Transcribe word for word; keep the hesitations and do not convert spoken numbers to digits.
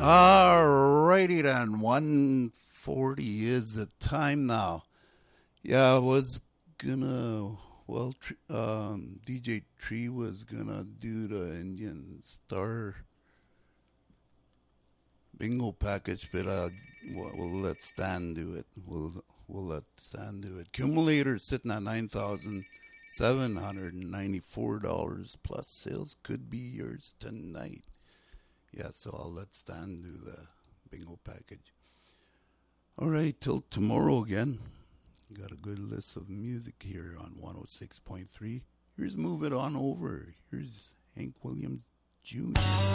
Alrighty then, one forty is the time now. Yeah, I was gonna, well, tr- um, D J Tree was gonna do the Indian Star bingo package, but uh, we'll, we'll let Stan do it. We'll we'll let Stan do it. Cumulator sitting at nine thousand seven hundred ninety four dollars plus sales could be yours tonight. Yeah, so I'll let Stan do the bingo package. All right, till tomorrow again. Got a good list of music here on one oh six point three. Here's Move It On Over. Here's Hank Williams Junior